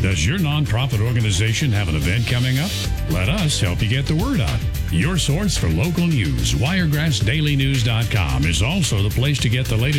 Does your nonprofit organization have an event coming up? Let us help you get the word out. Your source for local news, WiregrassDailyNews.com, is also the place to get the latest